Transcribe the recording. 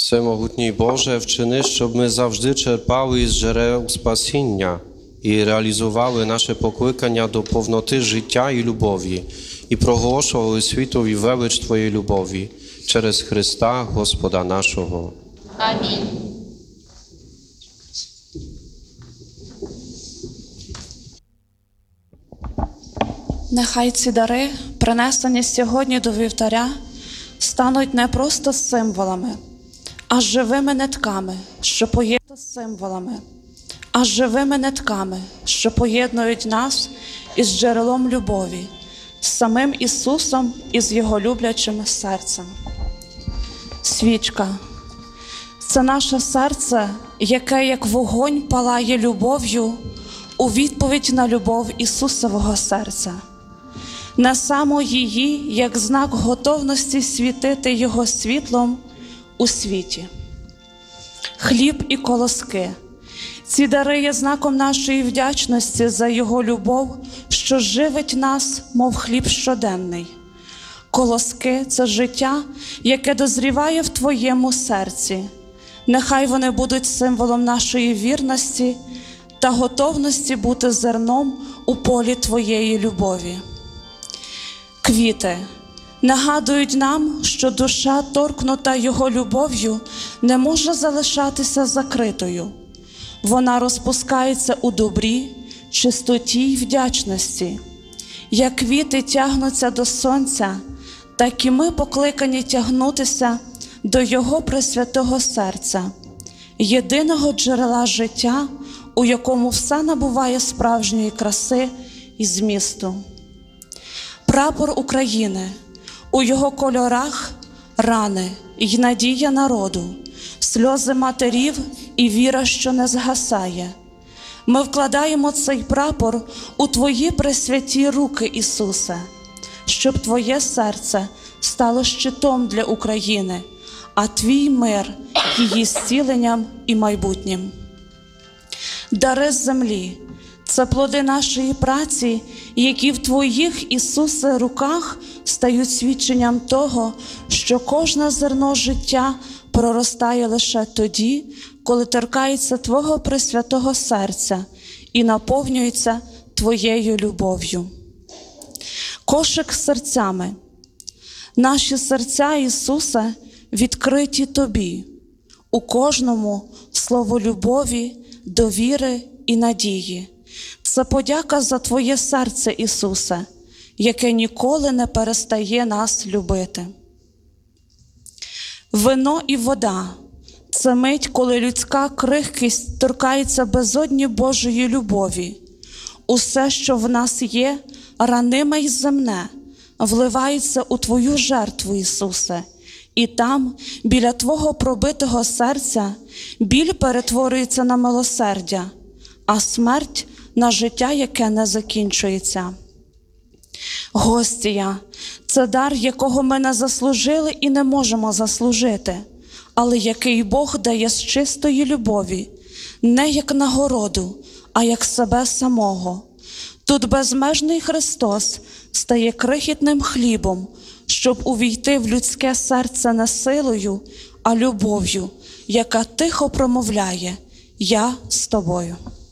Всемогутній Боже, вчини, щоб ми завжди черпали із джерел спасіння і реалізували наше покликання до повноти життя і любові, і проголошували світові велич Твоєї любові через Христа Господа нашого. Амінь. Нехай ці дари, принесені сьогодні до вівтаря, стануть не просто символами, а живими нитками, що поєднують нас із джерелом любові, з самим Ісусом і з Його люблячим серцем. Свічка – це наше серце, яке, як вогонь, палає любов'ю у відповідь на любов Ісусового серця. Несемо її як знак готовності світити Його світлом у світі. Хліб і колоски – ці дари є знаком нашої вдячності за Його любов, що живить нас, мов хліб щоденний. Колоски – це життя, яке дозріває в Твоєму серці. Нехай вони будуть символом нашої вірності та готовності бути зерном у полі Твоєї любові. Квіти нагадують нам, що душа, торкнута Його любов'ю, не може залишатися закритою. Вона розпускається у добрі, чистоті й вдячності. Як квіти тягнуться до сонця, так і ми покликані тягнутися до Його пресвятого серця, єдиного джерела життя, у якому все набуває справжньої краси і змісту. Прапор України, у його кольорах рани й надія народу, сльози матерів і віра, що не згасає. Ми вкладаємо цей прапор у Твої пресвяті руки, Ісусе, щоб Твоє серце стало щитом для України, а Твій мир – її зціленням і майбутнім. Дари з землі – це плоди нашої праці, які в Твоїх, Ісусе, руках стають свідченням того, що кожне зерно життя проростає лише тоді, коли торкається Твого пресвятого серця і наповнюється Твоєю любов'ю. Кошик з серцями. Наші серця, Ісусе, відкриті Тобі. У кожному слово любові, довіри і надії. Це подяка за Твоє серце, Ісусе, яке ніколи не перестає нас любити. Вино і вода – це мить, коли людська крихкість торкається безодні Божої любові. Усе, що в нас є, раниме й земне, вливається у Твою жертву, Ісусе, і там, біля Твого пробитого серця, біль перетворюється на милосердя, а смерть – на життя, яке не закінчується. Гостія – це дар, якого ми не заслужили і не можемо заслужити, але який Бог дає з чистої любові, не як нагороду, а як себе самого. Тут безмежний Христос стає крихітним хлібом, щоб увійти в людське серце не силою, а любов'ю, яка тихо промовляє: «Я з тобою».